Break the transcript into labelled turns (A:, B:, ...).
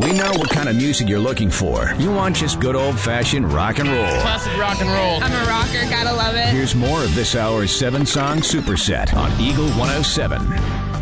A: We know what kind of music you're looking for. You want just good old-fashioned rock and roll.
B: Classic rock and roll.
C: I'm a rocker, gotta love it.
A: Here's more of this hour's 7-song superset on Eagle 107.